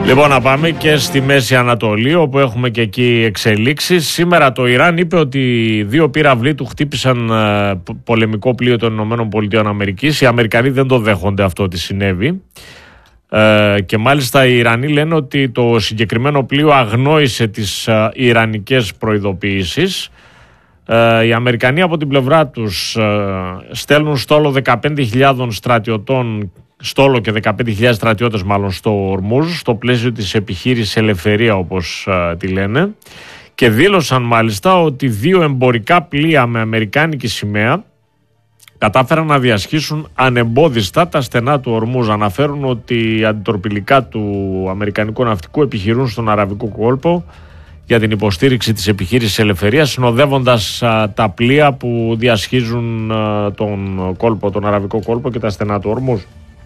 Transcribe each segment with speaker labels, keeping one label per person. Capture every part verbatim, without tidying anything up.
Speaker 1: Λοιπόν, να πάμε και στη Μέση Ανατολή, όπου έχουμε και εκεί εξελίξεις. Σήμερα το Ιράν είπε ότι δύο πύραυλοι του χτύπησαν πολεμικό πλοίο των Ηνωμένων Πολιτειών Αμερικής. Οι Αμερικανοί δεν το δέχονται αυτό ότι συνέβη. Ε, και μάλιστα οι Ιρανοί λένε ότι το συγκεκριμένο πλοίο αγνόησε τις ε, ιρανικές προειδοποιήσεις. Ε, οι Αμερικανοί από την πλευρά τους ε, στέλνουν στόλο δεκαπέντε χιλιάδων στρατιωτών, στόλο και δεκαπέντε χιλιάδες στρατιώτες μάλλον στο Ορμούζ, στο πλαίσιο της επιχείρησης Ελευθερία, όπως ε, τη λένε, και δήλωσαν μάλιστα ότι δύο εμπορικά πλοία με αμερικάνικη σημαία κατάφεραν να διασχίσουν ανεμπόδιστα τα στενά του Ορμούζ. Αναφέρουν ότι οι αντιτορπιλικά του Αμερικανικού ναυτικού επιχειρούν στον Αραβικό κόλπο για την υποστήριξη της επιχείρησης Ελευθερίας, συνοδεύοντας α, τα πλοία που διασχίζουν α, τον κόλπο, τον Αραβικό κόλπο και τα στενά του Ορμούζ.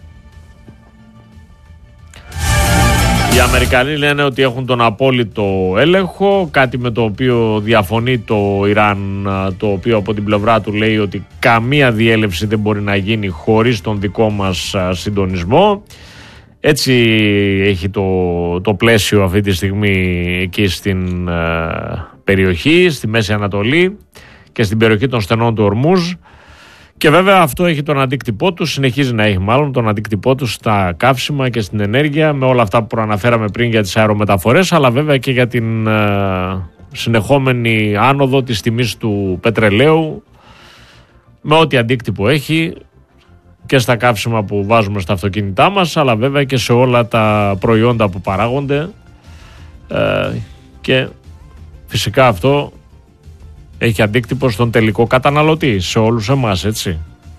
Speaker 1: Οι Αμερικανοί λένε ότι έχουν τον απόλυτο έλεγχο, κάτι με το οποίο διαφωνεί το Ιράν, το οποίο από την πλευρά του λέει ότι καμία διέλευση δεν μπορεί να γίνει χωρίς τον δικό μας συντονισμό. Έτσι έχει το, το πλαίσιο αυτή τη στιγμή εκεί στην ε, περιοχή, στη Μέση Ανατολή και στην περιοχή των στενών του Ορμούζ. Και βέβαια αυτό έχει τον αντίκτυπό του, συνεχίζει να έχει μάλλον τον αντίκτυπό του στα καύσιμα και στην ενέργεια, με όλα αυτά που προαναφέραμε πριν για τις αερομεταφορές, αλλά βέβαια και για την ε, συνεχόμενη άνοδο της τιμής του πετρελαίου, με ό,τι αντίκτυπο έχει και στα καύσιμα που βάζουμε στα αυτοκίνητά μας, αλλά βέβαια και σε όλα τα προϊόντα που παράγονται, ε, και φυσικά αυτό έχει αντίκτυπο στον τελικό καταναλωτή, σε όλους εμάς, έτσι.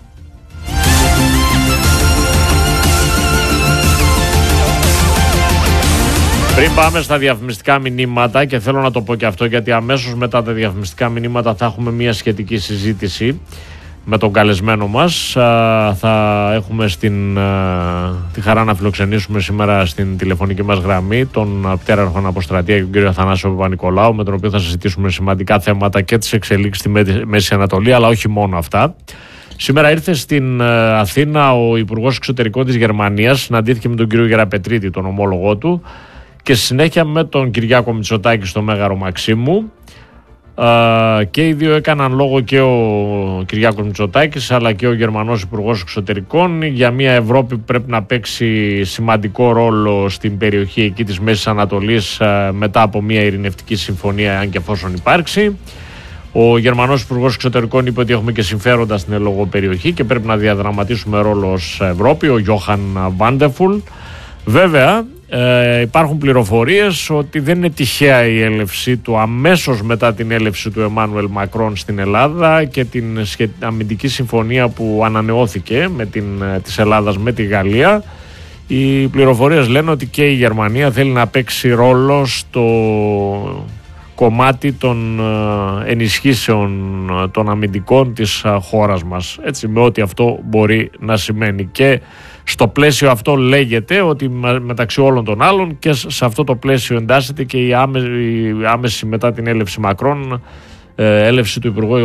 Speaker 1: Πριν πάμε στα διαφημιστικά μηνύματα, και θέλω να το πω και αυτό γιατί αμέσως μετά τα διαφημιστικά μηνύματα θα έχουμε μια σχετική συζήτηση με τον καλεσμένο μας. Θα έχουμε στην, τη χαρά να φιλοξενήσουμε σήμερα στην τηλεφωνική μας γραμμή τον πτέραρχο Αποστρατεία και τον κύριο Αθανάσιο Παπα-Νικολάου, με τον οποίο θα συζητήσουμε σημαντικά θέματα και τις εξελίξεις στη Μέση Ανατολή, αλλά όχι μόνο αυτά. Σήμερα ήρθε στην Αθήνα ο Υπουργός Εξωτερικών της Γερμανίας, συναντήθηκε με τον κύριο Γεραπετρίτη, τον ομόλογό του, και στη συνέχεια με τον Κυριάκο Μητσοτάκη στο Μέγαρο Μαξίμου. Uh, και οι δύο έκαναν λόγο, και ο Κυριάκος Μητσοτάκης αλλά και ο Γερμανός Υπουργός Εξωτερικών, για μια Ευρώπη που πρέπει να παίξει σημαντικό ρόλο στην περιοχή εκεί της Μέσης Ανατολής uh, μετά από μια ειρηνευτική συμφωνία, αν και εφόσον υπάρξει. Ο Γερμανός Υπουργός Εξωτερικών είπε ότι έχουμε και συμφέροντα στην ελόγω περιοχή και πρέπει να διαδραματίσουμε ρόλο ως Ευρώπη, ο Γιόχαν Βάντεφουλ. Βέβαια Ε, υπάρχουν πληροφορίες ότι δεν είναι τυχαία η έλευση του αμέσως μετά την έλευση του Εμμάνουελ Μακρόν στην Ελλάδα και την αμυντική συμφωνία που ανανεώθηκε με την, της Ελλάδας με τη Γαλλία. Οι πληροφορίες λένε ότι και η Γερμανία θέλει να παίξει ρόλο στο κομμάτι των ενισχύσεων των αμυντικών της χώρας μας, έτσι, με ό,τι αυτό μπορεί να σημαίνει. Και στο πλαίσιο αυτό λέγεται ότι μεταξύ όλων των άλλων και σε αυτό το πλαίσιο εντάσσεται και η άμεση, η άμεση μετά την έλευση Μακρόν έλευση του Υπουργού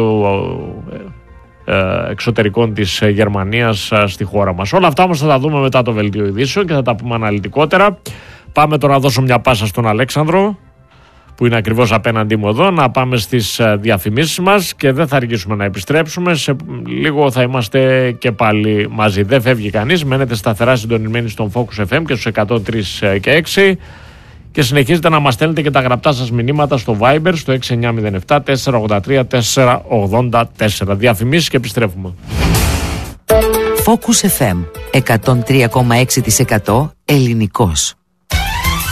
Speaker 1: Εξωτερικών της Γερμανίας στη χώρα μας. Όλα αυτά όμως θα τα δούμε μετά το Βελτίο Ειδήσεων και θα τα πούμε αναλυτικότερα. Πάμε τώρα να δώσω μια πάσα στον Αλέξανδρο, που είναι ακριβώς απέναντί μου εδώ, να πάμε στις διαφημίσεις μας και δεν θα αργήσουμε να επιστρέψουμε. Σε λίγο θα είμαστε και πάλι μαζί. Δεν φεύγει κανείς, μένετε σταθερά συντονισμένοι στον Focus εφ εμ και στους εκατόν τρία και έξι και συνεχίζετε να μας στέλνετε και τα γραπτά σας μηνύματα στο Viber στο έξι εννιά μηδέν επτά τέσσερα ογδόντα τρία τέσσερα ογδόντα τέσσερα. Διαφημίσεις και επιστρέφουμε.
Speaker 2: Focus εφ εμ εκατόν τρία κόμμα έξι τοις εκατό ελληνικός.